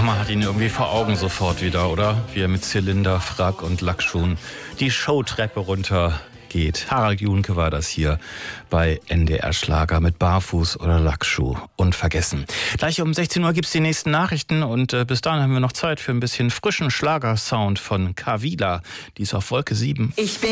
Man hat ihn irgendwie vor Augen sofort wieder, oder? Wie er mit Zylinder, Frack und Lackschuhen die Showtreppe runter geht. Harald Junke war das hier bei NDR Schlager mit Barfuß oder Lackschuh. Unvergessen. Gleich um 16 Uhr gibt es die nächsten Nachrichten und bis dahin haben wir noch Zeit für ein bisschen frischen Schlagersound von Kavila. Die ist auf Wolke 7.